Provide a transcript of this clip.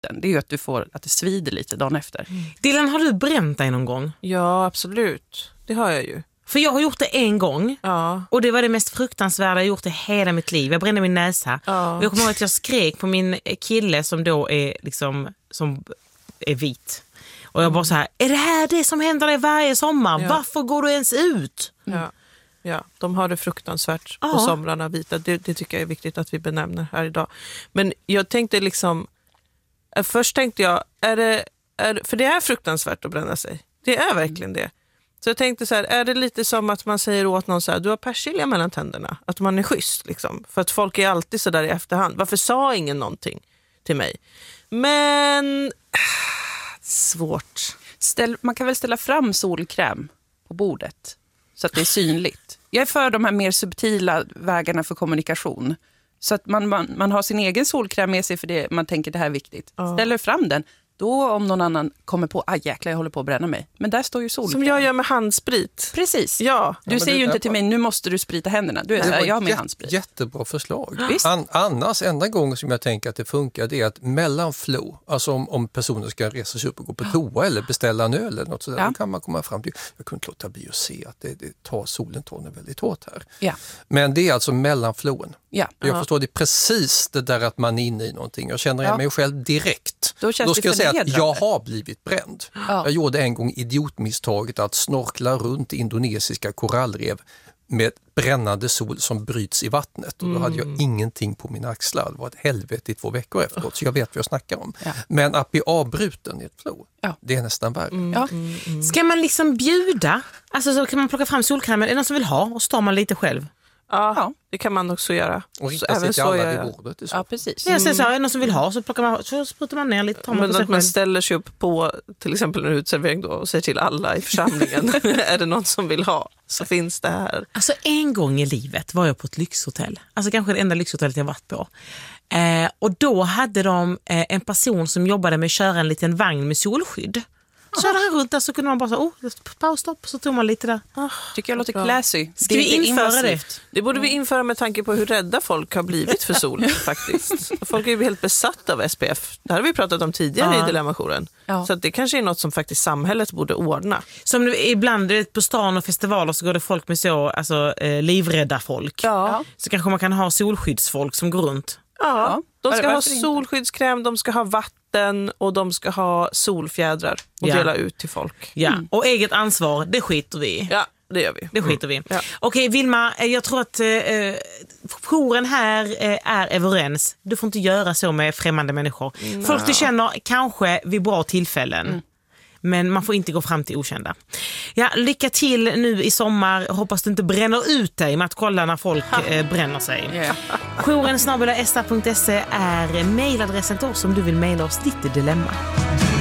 det är ju att du får att det svider lite dagen efter. Dylan, har du bränt dig någon gång? Ja, absolut. Det har jag ju. För jag har gjort det en gång. Ja. Och det var det mest fruktansvärda jag gjort i hela mitt liv. Jag brände min näsa. Ja. Och jag kommer ihåg att jag skrek på min kille som då är liksom, som är vit. Och jag bara så här, är det här det som händer dig varje sommar? Ja. Varför går du ens ut? Ja, de har det fruktansvärt på somrarna, vita. Det tycker jag är viktigt att vi benämner här idag. Men jag tänkte liksom, först tänkte jag, för det är fruktansvärt att bränna sig. Det är verkligen det. Så jag tänkte så här, är det lite som att man säger åt någon så här, du har persilja mellan tänderna, att man är schysst liksom. För att folk är alltid så där i efterhand. Varför sa ingen någonting till mig? Men svårt. Man kan väl ställa fram solkräm på bordet så att det är synligt. Jag är för de här mer subtila vägarna för kommunikation. Så att man har sin egen solkräm med sig för det man tänker det här är viktigt. Ställer fram den. Då om någon annan kommer på, jäklar jag håller på att bränna mig. Men där står ju solkräm. Som jag gör med handsprit. Precis. Ja. Du säger ju inte till mig, nu måste du sprita händerna. Du är så här, jag har med handsprit. Jättebra förslag. Visst. Annars, enda gången som jag tänker att det funkar, det är att mellan flow, alltså om personer ska resa sig upp och gå på toa eller beställa en öl eller något sådär, då kan man komma fram till, jag kunde inte låta bli att se att solen tar väldigt hårt här. Ja. Men det är alltså mellan flowen. Ja. Jag förstår det precis det där att man är inne i någonting. Jag känner igen mig själv direkt. Då ska jag säga att jag har blivit bränd. Jag gjorde en gång idiotmisstaget att snorkla runt indonesiska korallrev med brännande sol som bryts i vattnet. Och då hade jag ingenting på mina axlar. Det var ett helvete i 2 veckor efteråt, så jag vet vad jag snackar om. Ja. Men att bli avbruten i ett flow, det är nästan värre. Ska man liksom bjuda? Alltså så kan man plocka fram solkrämen. Är det någon som vill ha? Och står man lite själv. Ja, det kan man också göra. Och rikta sig till alla vid bordet. Ja, precis. Jag säger så här, är det någon som vill ha så så sprutar man ner lite. Men att man ställer sig upp på till exempel en utservering då och säger till alla i församlingen, är det någon som vill ha så finns det här. Alltså en gång i livet var jag på ett lyxhotell. Alltså kanske det enda lyxhotellet jag varit på. Och då hade de en person som jobbade med att köra en liten vagn med solskydd. Så hade han runt där så kunde man bara så, pausstopp, så tog man lite där. Tycker jag låter classy. Ska vi införa det? Det borde vi införa med tanke på hur rädda folk har blivit för sol faktiskt. Folk är ju helt besatta av SPF. Det har vi pratat om tidigare i Dilemma-jouren. Så att det kanske är något som faktiskt samhället borde ordna. Som ibland på stan och festivaler så går det folk med så, alltså livrädda folk. Ja. Så kanske man kan ha solskyddsfolk som går runt. Ja, de ska ha solskyddskräm, de ska ha vatten och de ska ha solfjädrar och dela ut till folk. Ja, och eget ansvar, det skiter vi i. Ja, det gör vi. Det skiter vi. Ja. Okej, Vilma, jag tror att jouren här är överens. Du får inte göra så med främmande människor. Folk du känner kanske vid bra tillfällen. Men man får inte gå fram till okända. Ja, lycka till nu i sommar. Hoppas du inte bränner ut dig med att kolla när folk bränner sig. Jouren@esta.se är mejladressen till oss om du vill mejla oss ditt dilemma.